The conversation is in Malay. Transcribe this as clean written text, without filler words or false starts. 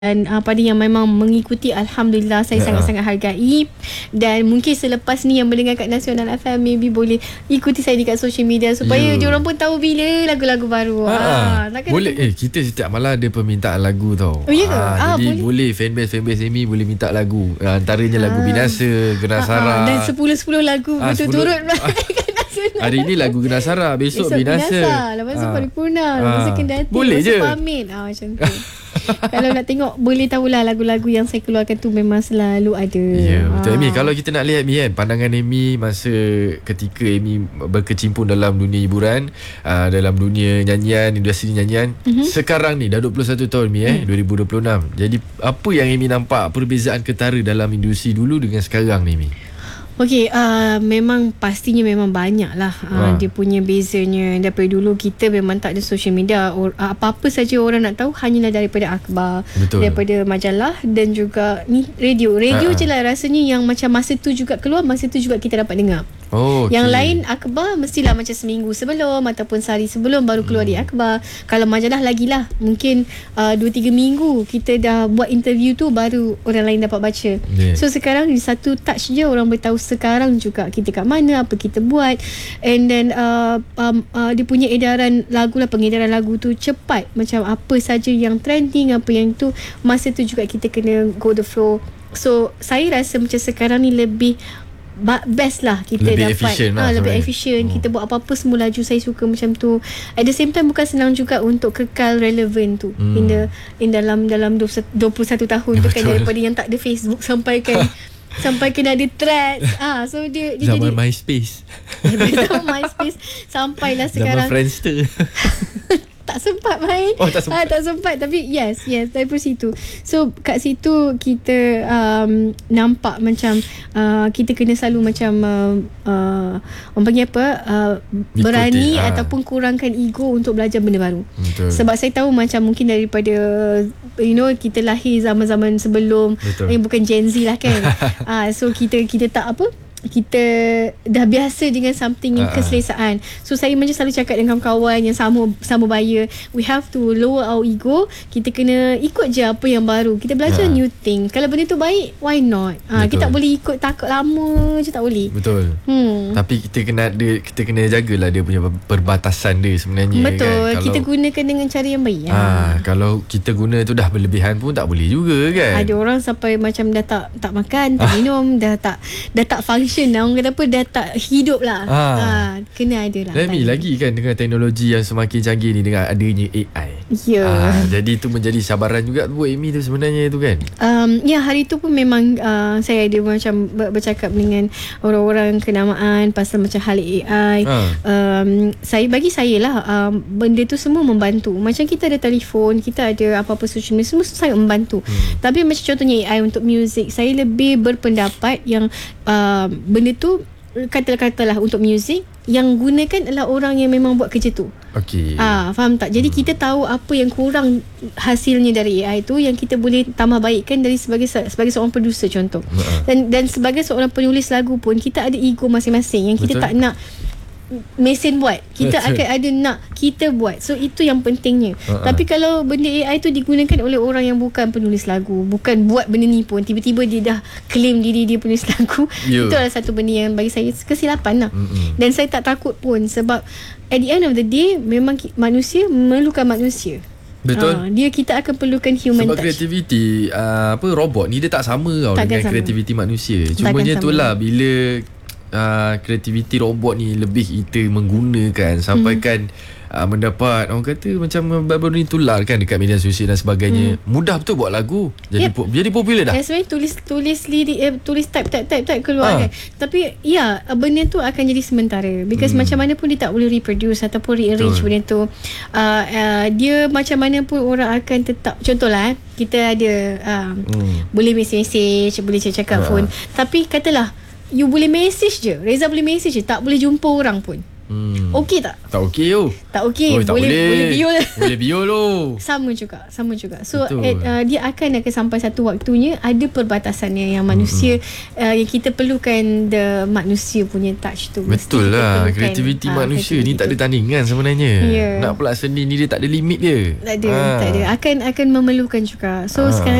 Dan pada yang memang mengikuti, Alhamdulillah saya sangat-sangat hargai. Dan mungkin selepas ni yang mendengar kat Nasional FM maybe boleh ikuti saya dekat social media supaya diorang pun tahu bila lagu-lagu baru. Boleh kita setiap malam ada permintaan lagu tau. Ya ke? Jadi boleh fanbase Amy boleh minta lagu. Antaranya lagu Binasa, Genasara. Dan 10 lagu berturut-turut. Hari ni lagu Genasara, besok Binasa. Lepas tu Paripurna, lepas tu Kendati, boleh je Pamit. Macam tu. Kalau nak tengok, boleh tahulah lagu-lagu yang saya keluarkan tu memang selalu ada. Ya, betul. Amy, kalau kita nak lihat Amy kan, pandangan Amy masa ketika Amy berkecimpung dalam dunia hiburan, dalam dunia nyanyian, industri nyanyian, sekarang ni dah 21 tahun Amy 2026. Jadi apa yang Amy nampak perbezaan ketara dalam industri dulu dengan sekarang ni Amy? Okey, memang pastinya memang banyak lah dia punya bezanya. Daripada dulu kita memang tak ada social media. Apa-apa saja orang nak tahu hanyalah daripada akhbar. Betul. Daripada majalah dan juga ni radio je lah rasanya yang macam masa tu juga keluar, masa tu juga kita dapat dengar. Yang lain akhbar mestilah macam seminggu sebelum ataupun sehari sebelum baru keluar di akhbar. Kalau majalah lagilah mungkin 2-3 minggu kita dah buat interview tu baru orang lain dapat baca. So sekarang di satu touch je orang boleh tahu sekarang juga kita kat mana, apa kita buat. And then dia punya edaran lagu lah, pengedaran lagu tu cepat. Macam apa saja yang trending, apa yang tu, masa tu juga kita kena go the flow. So saya rasa macam sekarang ni lebih best lah kita lebih dapat lebih efisien. Kita buat apa-apa semua laju. Saya suka macam tu. At the same time bukan senang juga untuk kekal relevan tu in dalam 21 tahun tu kan, daripada yang tak ada Facebook sampai kan sampai kena ada threads. So dia zaman jadi MySpace. Zaman MySpace sampailah sekarang zaman Friendster. tak sempat main. Tak sempat. Tapi yes daripada situ. So kat situ kita nampak macam kita kena selalu macam orang panggil apa, berani ataupun kurangkan ego untuk belajar benda baru. Betul. Sebab saya tahu macam mungkin daripada kita lahir zaman-zaman sebelum, bukan Gen Z lah kan. So kita tak apa, kita dah biasa dengan something yang keselesaan. So saya macam selalu cakap dengan kawan-kawan yang sama buyer, we have to lower our ego. Kita kena ikut je apa yang baru. Kita belajar new thing. Kalau benda tu baik, why not? Kita tak boleh ikut takut lama je, tak boleh. Betul. Tapi kita kena jagalah dia punya perbatasan dia sebenarnya. Betul kan? Kita gunakan dengan cara yang baik. Kalau kita guna tu dah berlebihan pun tak boleh juga kan. Ada orang sampai macam dah tak makan, tak minum, dah tak function lah. Orang kata apa, dah tak hidup lah. Kena ada lah. Lagi kan dengan teknologi yang semakin canggih ni, dengan adanya AI. Jadi tu menjadi cabaran juga buat Amy tu sebenarnya tu kan. Hari tu pun memang saya ada macam bercakap dengan orang-orang kenamaan pasal macam hal AI. Bagi saya lah, benda tu semua membantu. Macam kita ada telefon, kita ada apa-apa social media, semua sangat membantu. Tapi macam contohnya AI untuk music, saya lebih berpendapat yang benda tu katalah untuk muzik, yang gunakan adalah orang yang memang buat kerja tu. Faham tak? Jadi kita tahu apa yang kurang hasilnya dari AI tu, yang kita boleh tambah baikkan dari sebagai seorang producer contoh. Dan sebagai seorang penulis lagu pun kita ada ego masing-masing yang kita tak nak mesin buat, kita akan ada nak kita buat. So itu yang pentingnya. Tapi kalau benda AI tu digunakan oleh orang yang bukan penulis lagu, bukan buat benda ni pun, tiba-tiba dia dah claim diri dia penulis lagu, itu adalah satu benda yang bagi saya kesilapan lah. Dan saya tak takut pun, sebab at the end of the day memang manusia memerlukan manusia. Betul. Kita akan perlukan human touch. Sebab kreativiti robot ni dia tak sama tau dengan kreativiti manusia. Cumanya itulah bila kreativiti robot ni lebih kita menggunakan sampai kan mendapat, orang kata macam baru ni tular kan dekat media sosial dan sebagainya. Mudah betul buat lagu. Jadi popular dah. Sebenarnya tulis lirik, tulis type keluar kan. Tapi benda tu akan jadi sementara. Because macam mana pun dia tak boleh reproduce ataupun rearrange benda tu. Dia macam mana pun orang akan tetap, contohlah kita ada boleh message, boleh cakap phone. Tapi katalah you boleh message je, Reza boleh message je, tak boleh jumpa orang pun. Okey tak? Tak okey yo. Tak okey. Tak Boleh biol. Boleh biol lo. Sama juga. So dia akan sampai satu waktunya ada perbatasannya yang manusia yang kita perlukan the manusia punya touch tu. Betul lah. Kreativiti manusia ni tak ada tandingan sebenarnya. Nak pula seni ni dia tak ada limit dia. Tak ada. Akan memerlukan juga. So sekarang